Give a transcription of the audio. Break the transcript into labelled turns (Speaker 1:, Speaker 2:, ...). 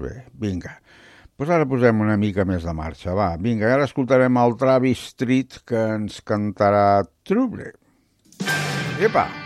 Speaker 1: bé, vinga. Doncs ara posem una mica més de marxa, va. Vinga, ara escoltarem el Travis Street, que ens cantarà Trouble. Epa!